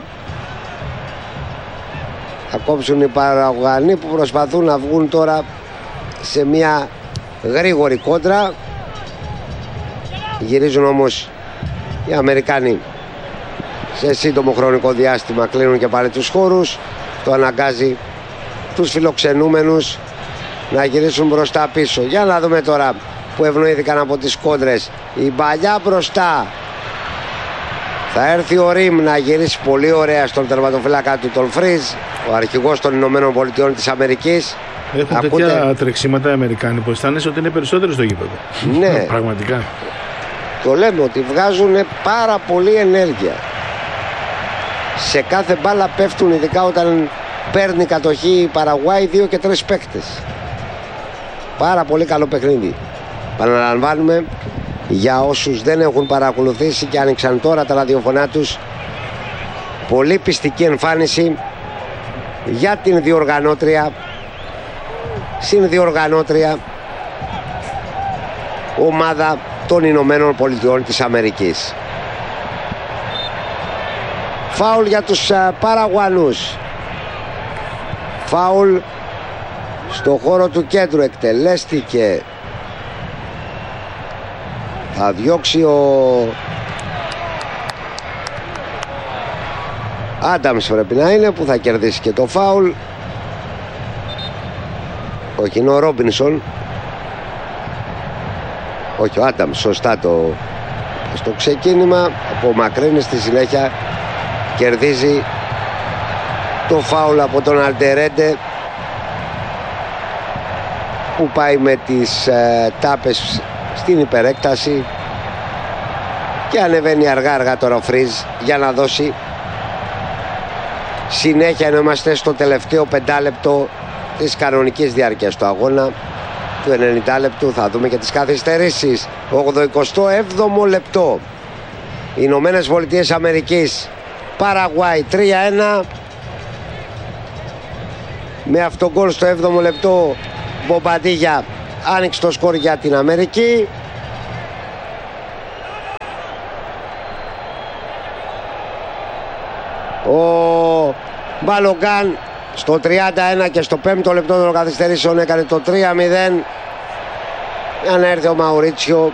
Θα κόψουν οι Παραγουανοί που προσπαθούν να βγουν τώρα σε μια γρήγορη κόντρα. Γυρίζουν όμως οι Αμερικάνοι σε σύντομο χρονικό διάστημα, κλείνουν και πάλι τους χώρους. Το αναγκάζει τους φιλοξενούμενους να γυρίσουν μπροστά πίσω. Για να δούμε τώρα που ευνοήθηκαν από τις κόντρες. Η μπαλιά μπροστά. Θα έρθει ο Ριμ να γυρίσει πολύ ωραία στον τερματοφύλακα του, τον Φρίζ, ο αρχηγός των Ηνωμένων Πολιτειών της Αμερικής. Έχουν Ακούτε... τέτοια τρεξίματα οι Αμερικάνοι που αισθάνεσαι ότι είναι περισσότερο στο γήπεδο. Ναι. Πραγματικά. Το λέμε ότι βγάζουν πάρα πολύ ενέργεια. Σε κάθε μπάλα πέφτουν, ειδικά όταν παίρνει κατοχή η Παραγουάη, δύο και τρεις παίκτες. Πάρα πολύ καλό παιχνίδι. Παναλαμβάνουμε, για όσους δεν έχουν παρακολουθήσει και άνοιξαν τώρα τα ραδιοφωνά τους, πολύ πιστική εμφάνιση για την διοργανώτρια, συνδιοργανώτρια ομάδα των Ηνωμένων Πολιτειών της Αμερικής. Φάουλ για τους uh, Παραγουανούς. Φάουλ στο χώρο του κέντρου, εκτελέστηκε. Θα διώξει ο Άνταμς, πρέπει να είναι, που θα κερδίσει και το φάουλ. Όχι, είναι ο Ρόμπινσον. Όχι, ο Άνταμς, σωστά το στο ξεκίνημα. Απομακρύνει, στη συνέχεια κερδίζει το φάουλ από τον Αλτερέντε, που πάει με τις ε, τάπες στην υπερέκταση και ανεβαίνει αργά αργά τώρα ο Φρίζ για να δώσει συνέχεια, ενώ είμαστε στο τελευταίο πεντάλεπτο της κανονικής διάρκειας του αγώνα του ενενήντα λεπτού. Θα δούμε και τις καθυστερήσεις. ογδοηκοστό έβδομο λεπτό, Ηνωμένες Πολιτείες Αμερικής Παραγουάη τρία ένα. Με αυτόν γκολ στο έβδομο λεπτό Μπομπαντίγια άνοιξε το σκορ για την Αμερική. Ο Μπαλογκάν στο τριάντα ένα και στο πέμπτο λεπτό των καθυστερήσεων έκανε το τρία μηδέν για να έρθει ο Μαουρίτσιο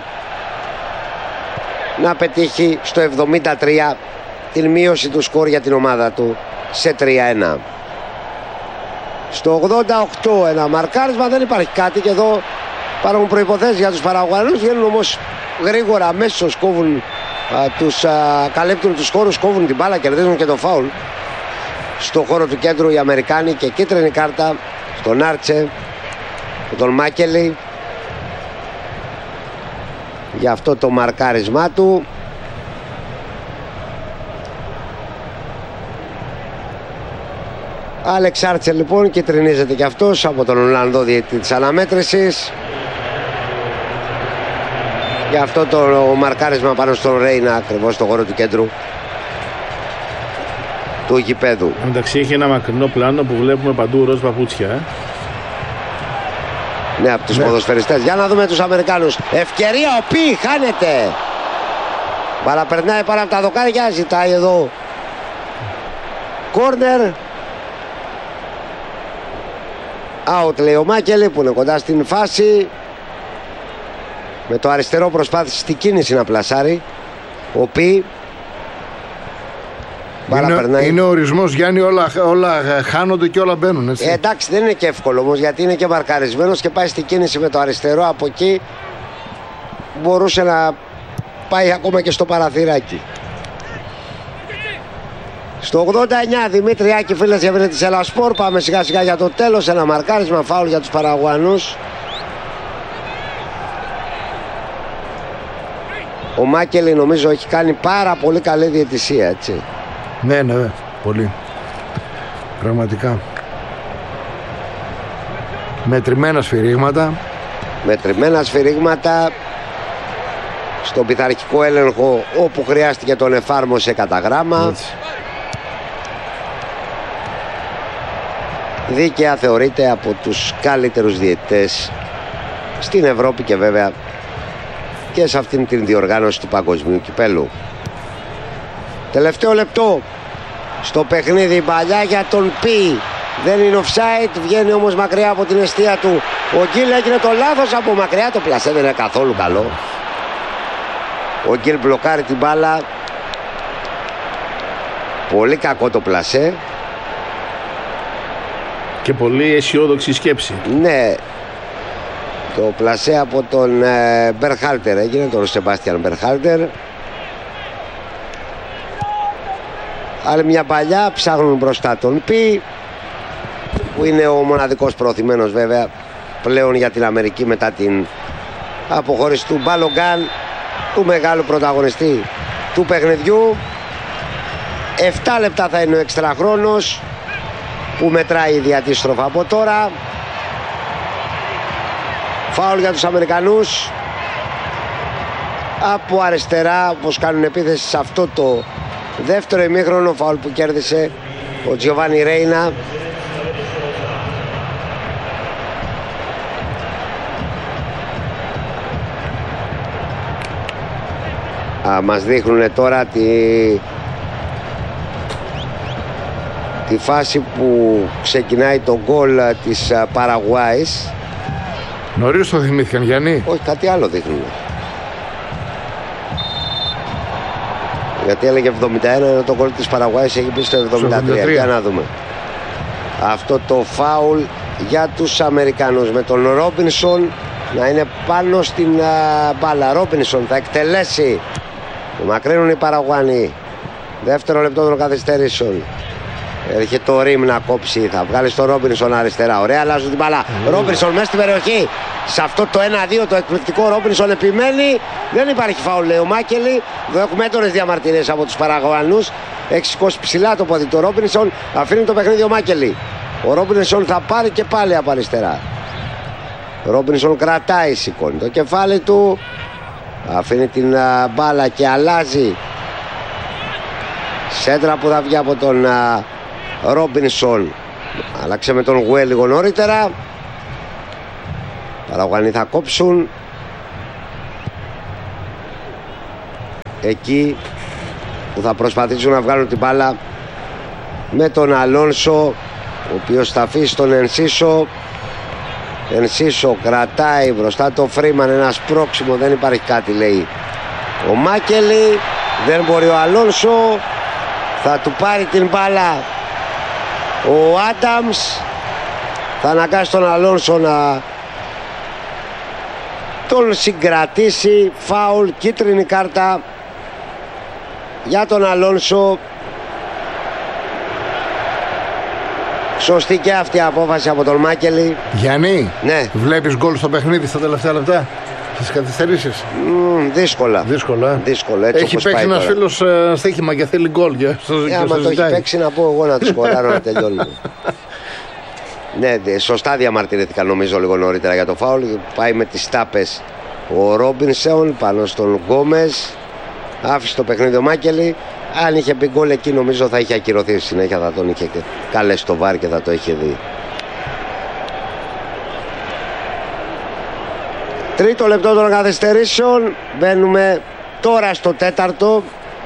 να πετύχει στο εβδομήντα τρία την μείωση του σκορ για την ομάδα του σε τρία ένα. Στο ογδόντα οκτώ ένα μαρκάρισμα, δεν υπάρχει κάτι και εδώ υπάρχουν προϋποθέσεις για τους Παραγουανούς. Βγαίνουν όμως γρήγορα, αμέσως κόβουν, α, τους, α, καλύπτουν τους χώρους, κόβουν την μπάλα, κερδίζουν και το φάουλ στο χώρο του κέντρου οι Αμερικάνοι και κίτρινη κάρτα στον Άρτσε, τον Μάκελη, για αυτό το μαρκάρισμά του. Άλεξ Άρτσε λοιπόν κυτρινίζεται και αυτός από τον Ολλανδό διαιτητή της αναμέτρησης για αυτό το μαρκάρισμα πάνω στον Ρέινα, ακριβώς στο χώρο του κέντρου του γηπέδου. Εντάξει, έχει ένα μακρινό πλάνο που βλέπουμε παντού ροζ παπούτσια, ε? Ναι, από τους ναι. ποδοσφαιριστές. Για να δούμε τους Αμερικάνους. Ευκαιρία, ο Πι χάνεται. Μπαλά περνάει πάνω από τα δοκάρια, ζητάει εδώ κόρνερ. Out λέει ο Μάκελη που είναι κοντά στην φάση. Με το αριστερό προσπάθησε στην κίνηση να πλασάρει ο Πι. Είναι, είναι ο ορισμός, Γιάννη, όλα, όλα χάνονται και όλα μπαίνουν, έτσι. Ε, εντάξει, δεν είναι και εύκολο όμως, γιατί είναι και μαρκαρισμένος και πάει στην κίνηση με το αριστερό. Από εκεί μπορούσε να πάει ακόμα και στο παραθυράκι. Στο ογδόντα εννιά Δημήτριάκη, φίλες και φίλοι της Ελασπορ. Πάμε σιγά σιγά για το τέλος. Ένα μαρκάρισμα, φάουλ για τους Παραγουανούς. Ο Μάκελη νομίζω έχει κάνει πάρα πολύ καλή διαιτησία, έτσι. Ναι, ναι, πολύ. Πραγματικά. Μετρημένα σφυρίγματα. Μετρημένα σφυρίγματα. Στον πειθαρχικό έλεγχο όπου χρειάστηκε τον εφάρμοσε κατά γράμμα. Έτσι. Δίκαια θεωρείται από τους καλύτερους διαιτητές στην Ευρώπη και βέβαια και σε αυτήν την διοργάνωση του παγκοσμίου κυπέλου. Τελευταίο λεπτό στο παιχνίδι, παλιά για τον Πι. Δεν είναι offside, βγαίνει όμως μακριά από την εστία του. Ο Γκίλ έγινε το λάθος από μακριά, το πλασέ δεν είναι καθόλου καλό. Ο Γκίλ μπλοκάρει την μπάλα. Πολύ κακό το πλασέ. Και πολύ αισιόδοξη σκέψη. Ναι. Το πλασέ από τον ε, Μπερχάλτερ έγινε, τον Σεμπάστιαν Μπερχάλτερ. Άλλη μια παλιά, ψάχνουν μπροστά τον Πι, που είναι ο μοναδικός προωθημένος βέβαια πλέον για την Αμερική μετά την αποχώρηση του Μπαλογκάν, του μεγάλου πρωταγωνιστή του παιχνιδιού. Επτά λεπτά θα είναι ο εξτρά χρόνος που μετράει ήδη αντίστροφα από τώρα. Φάουλ για τους Αμερικανούς από αριστερά, όπως κάνουν επίθεση σε αυτό το δεύτερο ημίχρονο. Φάουλ που κέρδισε ο Τζιοβάνι Ρέινα. Α, μας δείχνουν τώρα τη, τη φάση που ξεκινάει το γκολ της Παραγουάης. Νωρίς το θυμήθηκαν, Γιάννη. Όχι, κάτι άλλο δείχνουν. Γιατί έλεγε εβδομήντα ένα, ενώ το γκολ της Παραγουάης έχει πει στο εβδομήντα τρία. Για να δούμε. Αυτό το φάουλ για τους Αμερικανούς με τον Ρόμπινσον να είναι πάνω στην uh, μπάλα. Ρόμπινσον θα εκτελέσει. Το μακρύνουν οι Παραγουάνοι. Δεύτερο λεπτό των καθυστερήσεων. Έρχεται το Ριμ να κόψει. Θα βγάλει στο Ρόμπινσον αριστερά. Ωραία, αλλάζουν την μπάλα. Mm. Ρόμπινσον μέσα στην περιοχή. Σε αυτό το ένα δύο το εκπληκτικό Ρόμπινσον επιμένει. Δεν υπάρχει φάουλ, λέει ο Μάκελη. Εδώ έχουμε έντονες διαμαρτυρίες από τους Παραγουανούς. Έχει σηκώσει ψηλά το πόδι του Ρόμπινσον. Αφήνει το παιχνίδι ο Μάκελη. Ο Ρόμπινσον θα πάρει και πάλι από αριστερά. Ο Ρόμπινσον κρατάει, σηκώνει το κεφάλι του. Αφήνει την α, μπάλα και αλλάζει. Σέντρα που θα βγει από τον α, Ρόμπινσον. Άλλαξε με τον Γουέ λίγο νωρίτερα. Παραγουανοί θα κόψουν. Εκεί που θα προσπαθήσουν να βγάλουν την μπάλα με τον Αλόνσο, ο οποίος θα αφήσει τον Ενσίσο. Ενσίσο κρατάει μπροστά το Φρήμαν, ένα σπρώξιμο, δεν υπάρχει κάτι λέει ο Μάκελη. Δεν μπορεί ο Αλόνσο, θα του πάρει την μπάλα ο Άνταμς, θα αναγκάσει τον Αλόνσο να τον συγκρατήσει. Φάουλ, κίτρινη κάρτα για τον Αλόνσο. Σωστή και αυτή η απόφαση από τον Μάκελη. Γιάννη, ναι. Βλέπεις γκολ στο παιχνίδι στα τελευταία λεπτά, στις καθυστερήσεις? Mm, δύσκολα. Δύσκολα. δύσκολα έτσι έχει παίξει ένας φίλος ε, στοίχημα και θέλει γκολ. Για, ε, άμα το έχει παίξει να πω εγώ να του σκοράρω να τελειώνει. Ναι, σωστά διαμαρτυρήθηκα νομίζω λίγο νωρίτερα για το φάουλ. Πάει με τις τάπες ο Ρόμπινσον πάνω στον Γκόμες. Άφησε το παιχνίδι ο Μάκελη. Αν είχε πει γκολ εκεί νομίζω θα είχε ακυρωθεί συνέχεια, θα τον είχε καλέσει το βάρ και θα το είχε δει. Τρίτο λεπτό των καθυστερήσεων. Μπαίνουμε τώρα στο τέταρτο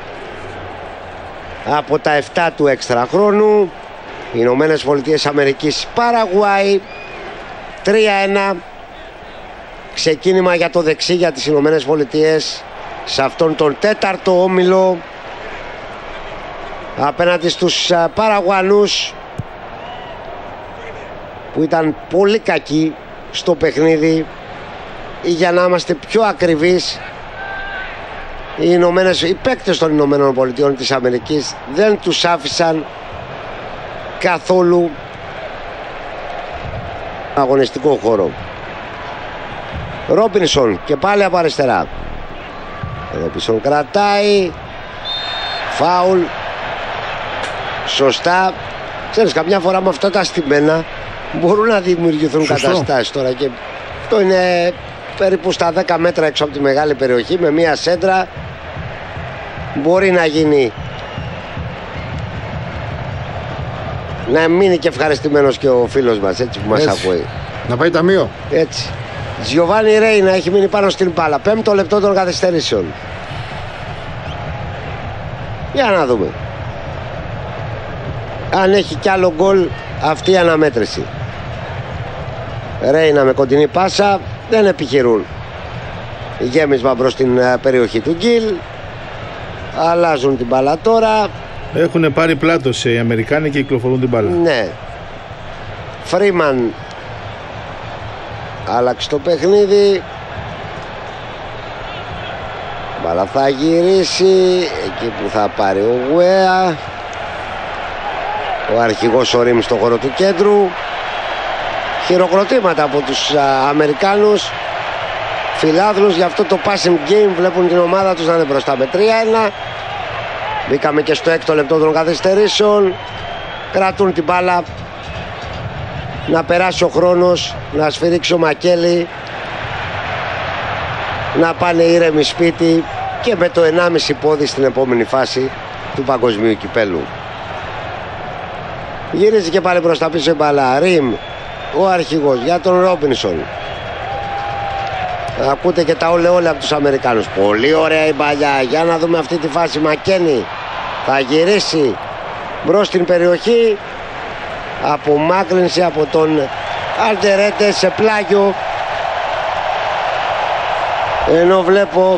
από τα επτά του έξτρα χρόνου. Οι Ηνωμένες Πολιτείες Αμερικής Παραγουάη τρία ένα. Ξεκίνημα για το δεξί για τις Ηνωμένες Πολιτείες σε αυτόν τον τέταρτο όμιλο απέναντι στους Παραγουανούς που ήταν πολύ κακοί στο παιχνίδι, ή για να είμαστε πιο ακριβείς οι, Ηνωμένες, οι παίκτες των Ηνωμένων Πολιτειών της Αμερικής δεν τους άφησαν καθόλου αγωνιστικό χώρο. Ρόμπινσον και πάλι από αριστερά. Ρόμπινσον κρατάει. Φάουλ. Σωστά. Ξέρεις, καμιά φορά με αυτά τα στημένα μπορούν να δημιουργηθούν Σωστό. καταστάσεις τώρα, και αυτό είναι περίπου στα δέκα μέτρα έξω από τη μεγάλη περιοχή, με μία σέντρα μπορεί να γίνει, να μείνει και ευχαριστημένος και ο φίλος μας, έτσι που μας ακούει. Να πάει ταμείο. Έτσι. Τζιοβάνι Ρέινα έχει μείνει πάνω στην μπάλα. Πέμπτο λεπτό των καθυστερήσεων. Για να δούμε αν έχει κι άλλο γκολ αυτή η αναμέτρηση. Ρέινα με κοντινή πάσα, δεν επιχειρούν. Γέμισμα μπρος στην περιοχή του Γκίλ. Αλλάζουν την μπάλα τώρα. Έχουν πάρει πλάτος οι Αμερικάνοι και κυκλοφορούν την μπάλα. Ναι. Φρήμαν άλλαξε το παιχνίδι. Μπάλα θα γυρίσει εκεί που θα πάρει ο Γουέα. Ο αρχηγός ο Ριμ στο χώρο του κέντρου. Χειροκροτήματα από τους α, Αμερικάνους φιλάθλους για αυτό το passing game. Βλέπουν την ομάδα τους να είναι μπροστά με τρία ένα. Μπήκαμε και στο έκτο λεπτό των καθυστερήσεων. Κρατούν την μπάλα. Να περάσει ο χρόνος, να σφυρίξει ο Μακέλη, να πάνε ήρεμοι σπίτι, και με το ενάμιση πόδι στην επόμενη φάση του παγκοσμίου κυπέλου. Γυρίζει και πάλι προς τα πίσω η μπάλα. Ριμ, ο αρχηγός για τον Ρόμπινσον. Ακούτε και τα όλε όλα από τους Αμερικάνους. Πολύ ωραία η μπαλιά. Για να δούμε αυτή τη φάση. Μακένι θα γυρίσει μπρος στην περιοχή. Απομάκρυνση από τον Αλτερέτε σε πλάγιο, ενώ βλέπω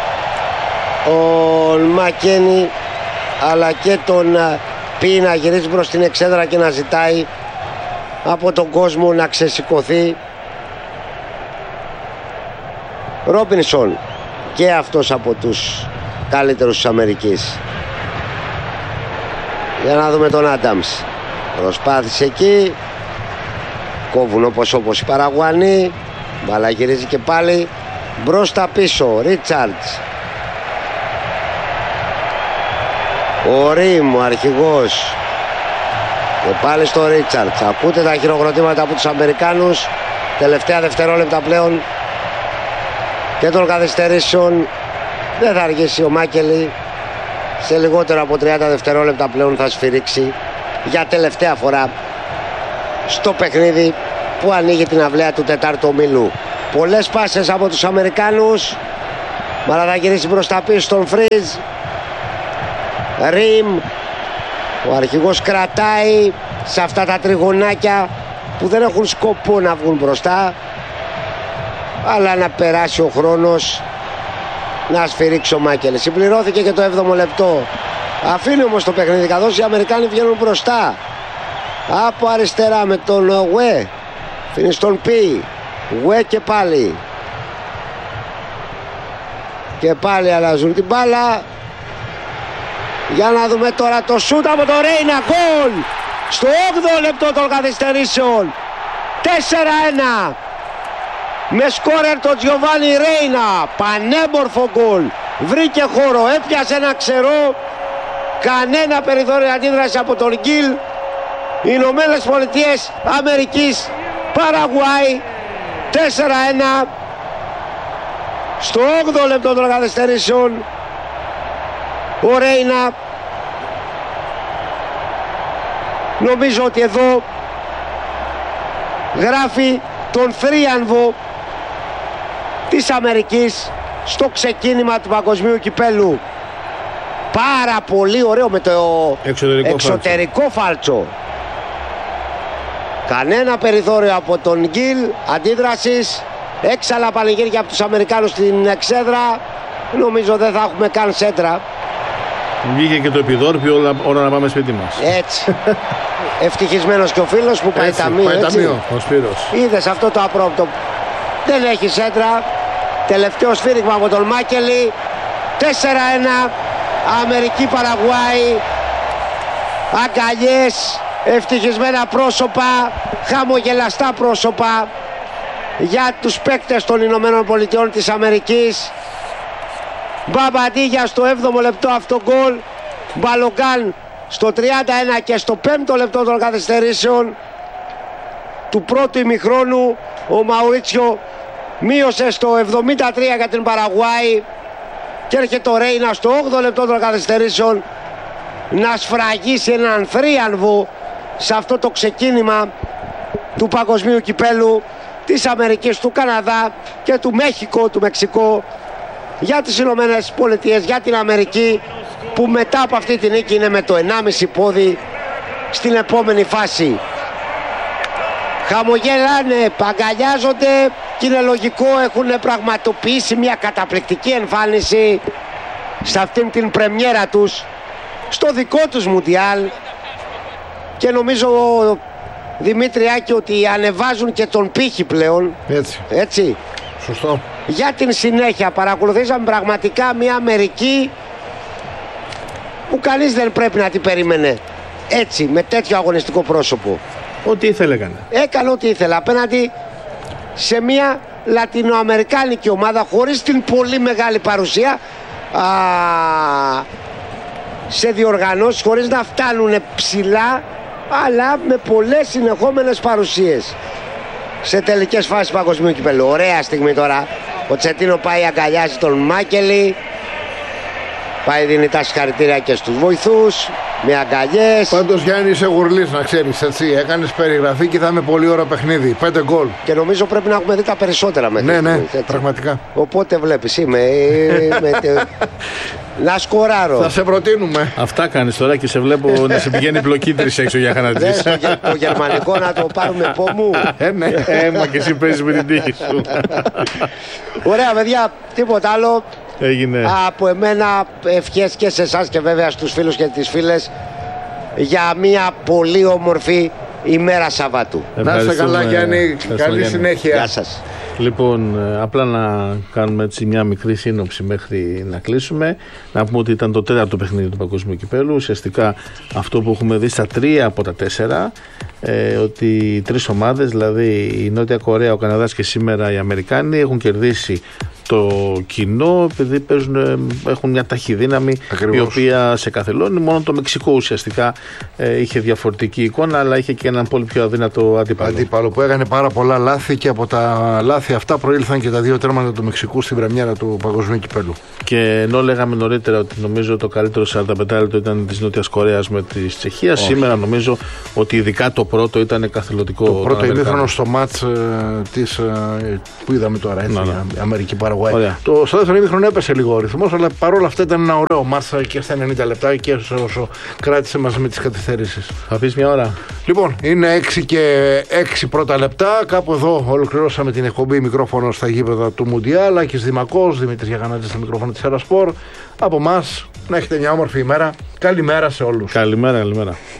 ο Μακένι αλλά και τον Πι να γυρίζει προς την εξέδρα και να ζητάει από τον κόσμο να ξεσηκωθεί. Ρόμπινσον και αυτός από τους καλύτερους της Αμερικής. Για να δούμε τον Άνταμς. Προσπάθησε εκεί. Κόβουν όπως όπως οι Παραγουανοί. Μπαλά γυρίζει και πάλι μπρος τα πίσω. Ρίτσαρτς. Ο Ριμ, ο αρχηγός. Και πάλι στο Ρίτσαρτς. Ακούτε τα χειροκροτήματα από τους Αμερικάνους. Τελευταία δευτερόλεπτα πλέον και των καθυστερήσεων. Δεν θα αργήσει ο Μάκελη. Σε λιγότερο από τριάντα δευτερόλεπτα πλέον θα σφυρίξει για τελευταία φορά στο παιχνίδι που ανοίγει την αυλαία του τετάρτου ομίλου. Πολλές πάσες από τους Αμερικάνους. Μαλά θα γυρίσει μπροστά πίσω στον Φρίζ. Ριμ. Ο αρχηγός κρατάει σε αυτά τα τριγωνάκια που δεν έχουν σκοπό να βγουν μπροστά, αλλά να περάσει ο χρόνος, να σφυρίξει ο Μάκελ. Συμπληρώθηκε και το έβδομο λεπτό. Αφήνει όμως το παιχνίδι καθώς οι Αμερικάνοι βγαίνουν μπροστά. Από αριστερά με τον Ουέ. Φίνει στον Πι. Ουέ και πάλι. Και πάλι αλλάζουν την μπάλα. Για να δούμε τώρα το σούτ από το Ρέινα. Γκολ! Στο όγδοο λεπτό των καθυστερήσεων. τέσσερα ένα. Με σκόρερ τον Τζιοβάνι Ρέινα. Πανέμορφο γκολ. Βρήκε χώρο. Έπιασε ένα ξερό. Κανένα περιθώριο αντίδραση από τον Γκίλ. Οι Ηνωμένες Πολιτείες Αμερικής. Παραγουάη. τέσσερα ένα. Στο όγδοο λεπτό των καθυστερήσεων. Ο Ρέινα. Νομίζω ότι εδώ γράφει τον θρίαμβο της Αμερικής στο ξεκίνημα του παγκοσμίου κυπέλου. Πάρα πολύ ωραίο με το εξωτερικό, εξωτερικό φάλτσο. φάλτσο. Κανένα περιθώριο από τον Γκίλ αντίδρασης. Έξαλα πανηγύρια από τους Αμερικάνους στην εξέδρα. Νομίζω δεν θα έχουμε καν σέντρα. Βγήκε και το επιδόρπιο, όλα, όλα να πάμε σπίτι μας. Έτσι. Ευτυχισμένος και ο φίλος που πάει ταμείο. Πάει ταμείο, ο Σπύρος. Είδες αυτό το απρόπτο. Δεν έχει σέντρα. Τελευταίο σφύριγμα από τον Μάκελη. τέσσερα ένα. Αμερική Παραγουάη. Αγκαλιές. Ευτυχισμένα πρόσωπα. Χαμογελαστά πρόσωπα για τους παίκτες των Ηνωμένων Πολιτειών της Αμερικής. Μπαμπαντίγια στο έβδομο λεπτό αυτό γκολ. Μπαλογκάν στο τριάντα ένα και στο πέμπτο λεπτό των καθυστερήσεων του πρώτου ημιχρόνου ο Μαουρίτσιο μείωσε στο εβδομήντα τρία για την Παραγουάη και έρχεται ο Ρέινα στο όγδοο λεπτό των καθυστερήσεων να σφραγίσει έναν θρίαμβο σε αυτό το ξεκίνημα του παγκοσμίου κυπέλου της Αμερικής, του Καναδά και του Μέχικο, του Μεξικό, για τις Ηνωμένες Πολιτείες, για την Αμερική, που μετά από αυτή την νίκη είναι με το ενάμιση πόδι στην επόμενη φάση. Χαμογελάνε, παγκαλιάζονται και είναι λογικό, έχουν πραγματοποιήσει μια καταπληκτική εμφάνιση σε αυτήν την πρεμιέρα τους στο δικό τους Μουντιάλ και νομίζω, Δημήτριάκη, ότι ανεβάζουν και τον πύχη πλέον. Έτσι. Έτσι. Σωστό. Για την συνέχεια παρακολουθήσαμε πραγματικά μια Αμερική που κανείς δεν πρέπει να την περίμενε έτσι, με τέτοιο αγωνιστικό πρόσωπο. Ό,τι ήθελε έκανε. Έκανε ό,τι ήθελε απέναντι σε μια λατινοαμερικάνικη ομάδα χωρίς την πολύ μεγάλη παρουσία α, σε διοργανώσεις, χωρίς να φτάνουν ψηλά, αλλά με πολλές συνεχόμενες παρουσίες σε τελικές φάσεις παγκοσμίου κυπέλλου. Ωραία στιγμή τώρα. Ο Τσετίνο πάει, αγκαλιάζει τον Μάκελη. Πάει, δίνει τα συγχαρητήρια και στους βοηθούς με αγκαλιές. Πάντως, Γιάννη, είσαι γουρλής, να ξέρεις, έτσι. Έκανες περιγραφή και θα είναι πολύ ωραίο παιχνίδι. Πέντε γκολ. Και νομίζω πρέπει να έχουμε δει τα περισσότερα μέχρι. Ναι, ναι, έτσι. Πραγματικά. Οπότε βλέπεις, είμαι. με, να σκοράρω. Θα σε προτείνουμε. Αυτά κάνεις τώρα και σε βλέπω να σε πηγαίνει πλοκίτρης έξω για χανατζής. το, το γερμανικό να το πάρουμε πόμου. Ε, ναι. Ε, μα και εσύ παίζεις με την τύχη σου. Ωραία, παιδιά, τίποτα άλλο. Έγινε. Από εμένα ευχές και σε εσάς και βέβαια στους φίλους και τις φίλες για μια πολύ όμορφη ημέρα Σαββάτου. Να είστε καλά, Γιάννη. Καλή συνέχεια. Γεια σας. Λοιπόν, απλά να κάνουμε έτσι μια μικρή σύνοψη μέχρι να κλείσουμε. Να πούμε ότι ήταν το τέταρτο παιχνίδι του Παγκοσμίου Κυπέλλου. Ουσιαστικά αυτό που έχουμε δει στα τρία από τα τέσσερα, ε, ότι οι τρεις ομάδες, δηλαδή η Νότια Κορέα, ο Καναδάς και σήμερα οι Αμερικάνοι, έχουν κερδίσει το κοινό, επειδή παίζουν, έχουν μια ταχυδύναμη Ακριβώς. η οποία σε καθελώνει. Μόνο το Μεξικό ουσιαστικά ε, είχε διαφορετική εικόνα, αλλά είχε και έναν πολύ πιο αδύνατο αντίπαλο. Αντίπαλο που έκανε πάρα πολλά λάθη και από τα λάθη αυτά προήλθαν και τα δύο τέρματα του Μεξικού στην πρεμιέρα του Παγκοσμίου Κυπέλλου. Και ενώ λέγαμε νωρίτερα ότι νομίζω το καλύτερο σαράντα πέντε λεπτό ήταν της Νότιας Κορέας με τη Τσεχία, σήμερα νομίζω ότι ειδικά το πρώτο ήταν καθελωτικό. Το πρώτο ημίχρονο στο μάτς ε, της, ε, που είδαμε τώρα, έτσι, ναι, ναι. Αμερική Παραγουάη. Το στο δεύτερο ημίχρονο έπεσε λίγο ο ρυθμός, αλλά παρόλα αυτά ήταν ένα ωραίο μάτς και στα ενενήντα λεπτά και όσο κράτησε μαζί με τις καθυστερήσεις. Θα πεις μια ώρα. Λοιπόν, είναι έξι και έξι πρώτα λεπτά. Κάπου εδώ ολοκληρώσαμε την εκπομπή μικρόφωνο στα γήπεδα του Μουντιάλ. Άκης Δημακός, Δημήτρης Γιαγανάτης στα μικρόφωνα της Έρα Σπορ. Από εμάς να έχετε μια όμορφη ημέρα. Καλημέρα σε όλους. Καλημέρα, καλημέρα.